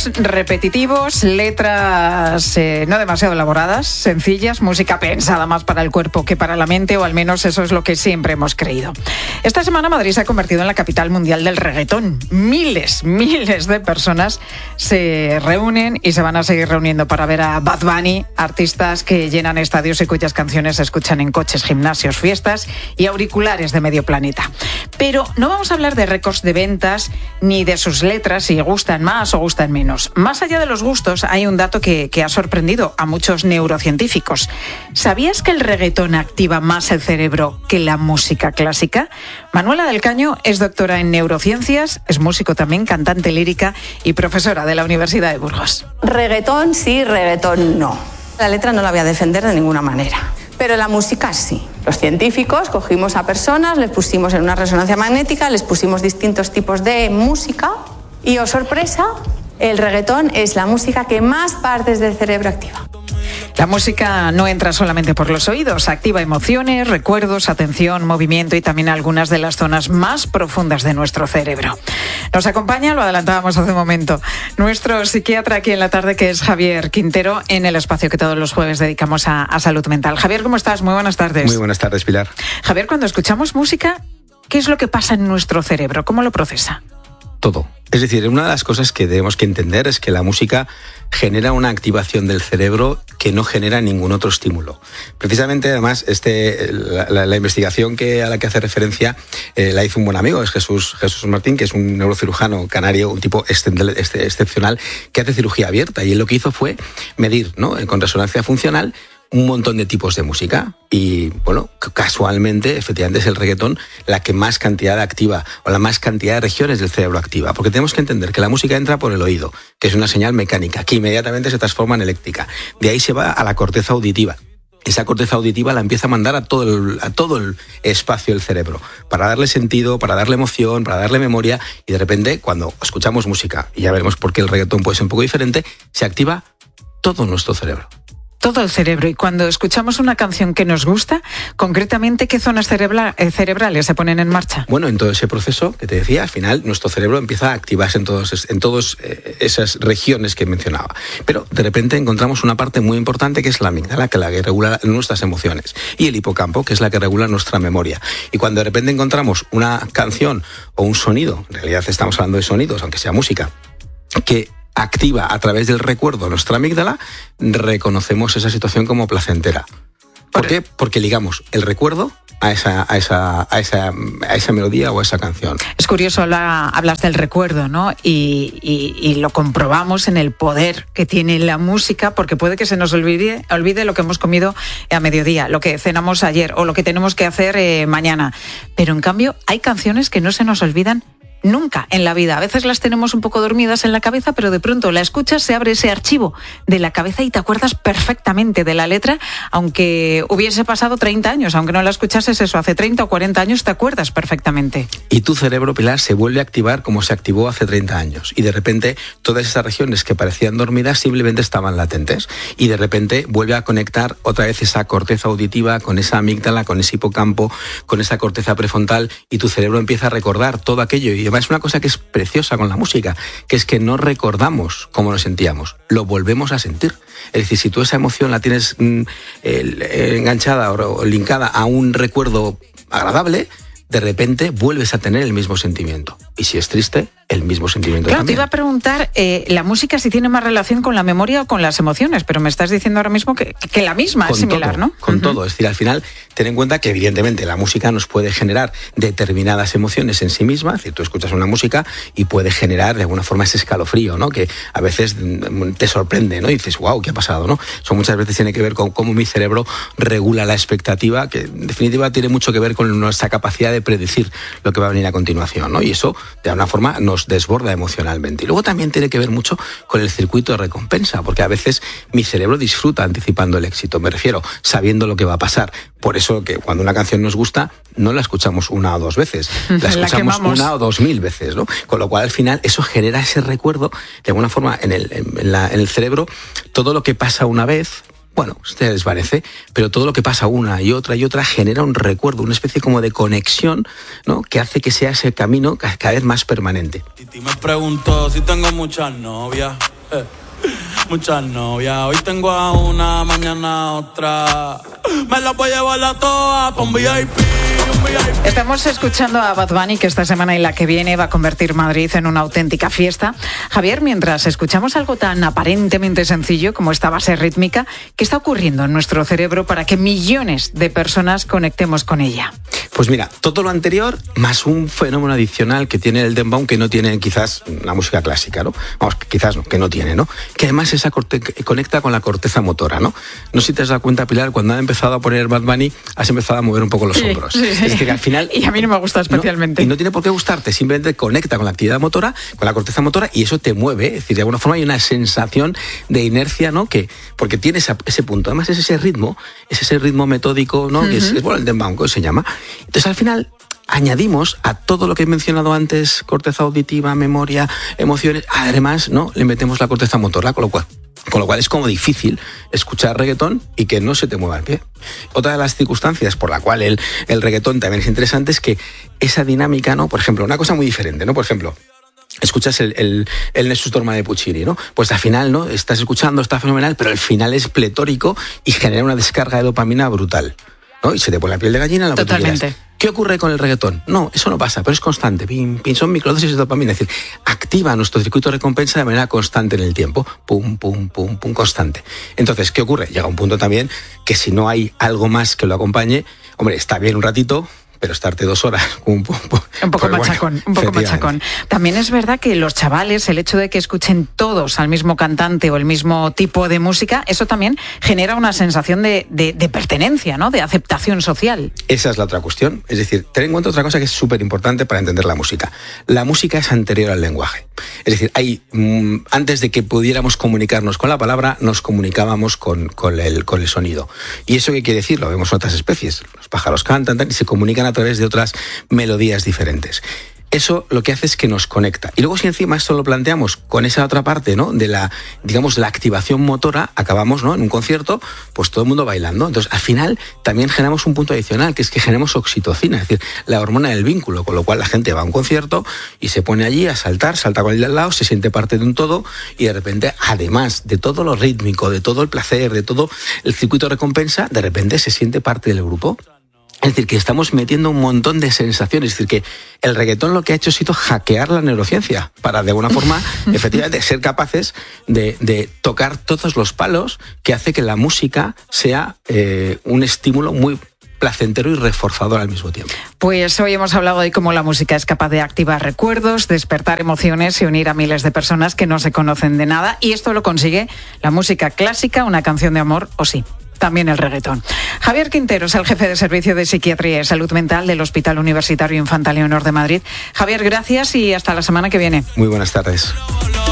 ritmos repetitivos, letras no demasiado elaboradas, sencillas, música pensada más para el cuerpo que para la mente, o al menos eso es lo que siempre hemos creído. Esta semana Madrid se ha convertido en la capital mundial del reggaetón. Miles de personas se reúnen y se van a seguir reuniendo para ver a Bad Bunny, artistas que llenan estadios y cuyas canciones se escuchan en coches, gimnasios, fiestas y auriculares de medio planeta. Pero no vamos a hablar de récords de ventas ni de sus letras, si gustan más o gustan menos. Más allá de los gustos, hay un dato que ha sorprendido a muchos neurocientíficos. ¿Sabías que el reggaetón activa más el cerebro que la música clásica? Manuela del Caño es doctora en neurociencias, es músico también, cantante lírica y profesora de la Universidad de Burgos. Reggaetón sí, reggaetón no. La letra no la voy a defender de ninguna manera, pero la música sí. Los científicos cogimos a personas, les pusimos en una resonancia magnética, les pusimos distintos tipos de música y, oh sorpresa, el reggaetón es la música que más partes del cerebro activa. La música no entra solamente por los oídos, activa emociones, recuerdos, atención, movimiento y también algunas de las zonas más profundas de nuestro cerebro. Nos acompaña, lo adelantábamos hace un momento, nuestro psiquiatra aquí en la tarde, que es Javier Quintero, en el espacio que todos los jueves dedicamos a salud mental. Javier, ¿cómo estás? Muy buenas tardes. Muy buenas tardes, Pilar. Javier, cuando escuchamos música, ¿qué es lo que pasa en nuestro cerebro? ¿Cómo lo procesa? Todo. Es decir, una de las cosas que tenemos que entender es que la música genera una activación del cerebro que no genera ningún otro estímulo. Precisamente, además, la investigación a la que hace referencia la hizo un buen amigo, es Jesús Martín, que es un neurocirujano canario, un tipo excepcional, que hace cirugía abierta. Y él lo que hizo fue medir, ¿no?, con resonancia funcional, un montón de tipos de música y, bueno, casualmente, efectivamente, es el reggaetón la que más cantidad activa o la más cantidad de regiones del cerebro activa. Porque tenemos que entender que la música entra por el oído, que es una señal mecánica, que inmediatamente se transforma en eléctrica. De ahí se va a la corteza auditiva. Esa corteza auditiva la empieza a mandar a todo el espacio del cerebro, para darle sentido, para darle emoción, para darle memoria, y de repente, cuando escuchamos música, y ya veremos por qué el reggaetón puede ser un poco diferente, se activa todo nuestro cerebro. Todo el cerebro. Y cuando escuchamos una canción que nos gusta, concretamente, ¿qué zonas cerebrales se ponen en marcha? Bueno, en todo ese proceso que te decía, al final nuestro cerebro empieza a activarse en todas esas regiones que mencionaba. Pero de repente encontramos una parte muy importante, que es la amígdala, que es la que regula nuestras emociones, y el hipocampo, que es la que regula nuestra memoria. Y cuando de repente encontramos una canción o un sonido, en realidad estamos hablando de sonidos, aunque sea música, que activa a través del recuerdo nuestra amígdala, reconocemos esa situación como placentera. ¿Por qué? Porque ligamos el recuerdo a esa melodía o a esa canción. Es curioso, hablas del recuerdo, ¿no? Y lo comprobamos en el poder que tiene la música, porque puede que se nos olvide lo que hemos comido a mediodía, lo que cenamos ayer o lo que tenemos que hacer mañana. Pero en cambio hay canciones que no se nos olvidan nunca en la vida. A veces las tenemos un poco dormidas en la cabeza, pero de pronto la escuchas, se abre ese archivo de la cabeza y te acuerdas perfectamente de la letra, aunque hubiese pasado 30 años, aunque no la escuchases eso hace 30 o 40 años, te acuerdas perfectamente. Y tu cerebro, Pilar, se vuelve a activar como se activó hace 30 años. Y de repente todas esas regiones que parecían dormidas simplemente estaban latentes. Y de repente vuelve a conectar otra vez esa corteza auditiva con esa amígdala, con ese hipocampo, con esa corteza prefrontal, y tu cerebro empieza a recordar todo aquello. Y es una cosa que es preciosa con la música, que es que no recordamos cómo nos sentíamos, lo volvemos a sentir. Es decir, si tú esa emoción la tienes enganchada o linkada a un recuerdo agradable, de repente vuelves a tener el mismo sentimiento. Y si es triste, el mismo sentimiento claro, también. Te iba a preguntar, la música si tiene más relación con la memoria o con las emociones, pero me estás diciendo ahora mismo que la misma es similar, ¿no? Con todo. Es decir, al final, ten en cuenta que evidentemente la música nos puede generar determinadas emociones en sí misma. Es decir, tú escuchas una música y puede generar de alguna forma ese escalofrío, ¿no?, que a veces te sorprende, ¿no? Y dices, wow, ¿qué ha pasado?, ¿no? Eso muchas veces tiene que ver con cómo mi cerebro regula la expectativa, que en definitiva tiene mucho que ver con nuestra capacidad de predecir lo que va a venir a continuación, ¿no? Y eso, de alguna forma, nos desborda emocionalmente. Y luego también tiene que ver mucho con el circuito de recompensa, porque a veces mi cerebro disfruta anticipando el éxito, me refiero, sabiendo lo que va a pasar. Por eso que cuando una canción nos gusta, no la escuchamos una o dos veces, la escuchamos una o 2000 veces, ¿no? Con lo cual, al final, eso genera ese recuerdo, de alguna forma, en el cerebro. Todo lo que pasa una vez, bueno, se desvanece, pero todo lo que pasa una y otra genera un recuerdo, una especie como de conexión, ¿no?, que hace que sea ese camino cada vez más permanente. Titi me preguntó si tengo muchas novias. Muchas novias, hoy tengo a una, mañana a otra. Me las voy a llevar a todas pa' un VIP. Estamos escuchando a Bad Bunny, que esta semana y la que viene va a convertir Madrid en una auténtica fiesta. Javier, mientras escuchamos algo tan aparentemente sencillo como esta base rítmica, ¿qué está ocurriendo en nuestro cerebro para que millones de personas conectemos con ella? Pues mira, todo lo anterior más un fenómeno adicional que tiene el dembow que no tiene quizás la música clásica, ¿no? Vamos, quizás no, que no tiene, ¿no? Que además conecta con la corteza motora, ¿no? No sé si te has dado cuenta, Pilar, cuando ha empezado a poner Bad Bunny, has empezado a mover un poco los hombros. Sí. Es decir, que al final... Y a mí no me gusta especialmente. No, y no tiene por qué gustarte, simplemente conecta con la actividad motora, con la corteza motora, y eso te mueve. Es decir, de alguna forma hay una sensación de inercia, ¿no? Porque tiene ese punto. Además es ese ritmo metódico, ¿no? Que es bueno, el dembow, que se llama. Entonces, al final, añadimos a todo lo que he mencionado antes, corteza auditiva, memoria, emociones, además, ¿no? Le metemos la corteza motora, con lo cual es como difícil escuchar reggaetón y que no se te mueva el pie. Otra de las circunstancias por la cual el reggaetón también es interesante es que esa dinámica, ¿no? Por ejemplo, una cosa muy diferente, ¿no? Por ejemplo, escuchas el Nessus Dorma de Puccini, ¿no? Pues al final, ¿no? Estás escuchando, está fenomenal, pero el final es pletórico y genera una descarga de dopamina brutal, ¿no? Y se te pone la piel de gallina, lo que tú quieras. ¿Qué ocurre con el reggaetón? No, eso no pasa, pero es constante. Pim, pim, son microdosis de dopamina. Es decir, activa nuestro circuito de recompensa de manera constante en el tiempo. Pum, pum, pum, pum, constante. Entonces, ¿qué ocurre? Llega un punto también que si no hay algo más que lo acompañe, hombre, está bien un ratito, pero estarte 2 horas un poco machacón. También es verdad que los chavales, el hecho de que escuchen todos al mismo cantante o el mismo tipo de música, eso también genera una sensación de pertenencia, ¿no? De aceptación social. Esa es la otra cuestión. Es decir, ten en cuenta otra cosa que es súper importante para entender la música. La música es anterior al lenguaje. Es decir, antes de que pudiéramos comunicarnos con la palabra, nos comunicábamos con el sonido. ¿Y eso qué quiere decir? Lo vemos en otras especies. Los pájaros cantan y se comunican a través de otras melodías diferentes. Eso lo que hace es que nos conecta. Y luego si encima esto lo planteamos con esa otra parte, ¿no? De la activación motora, acabamos, ¿no? En un concierto, pues todo el mundo bailando. Entonces, al final, también generamos un punto adicional, que es que generamos oxitocina, es decir, la hormona del vínculo, con lo cual la gente va a un concierto y se pone allí a saltar, salta con el de al lado, se siente parte de un todo y de repente, además de todo lo rítmico, de todo el placer, de todo el circuito de recompensa, de repente se siente parte del grupo. Es decir, que estamos metiendo un montón de sensaciones. Es decir, que el reggaetón lo que ha hecho ha sido hackear la neurociencia para, de alguna forma, efectivamente, ser capaces de tocar todos los palos que hace que la música sea un estímulo muy placentero y reforzador al mismo tiempo. Pues hoy hemos hablado de cómo la música es capaz de activar recuerdos, despertar emociones y unir a miles de personas que no se conocen de nada. Y esto lo consigue la música clásica, una canción de amor o sí. También el reggaetón. Javier Quintero es el jefe de Servicio de Psiquiatría y Salud Mental del Hospital Universitario Infanta Leonor de Madrid. Javier, gracias y hasta la semana que viene. Muy buenas tardes.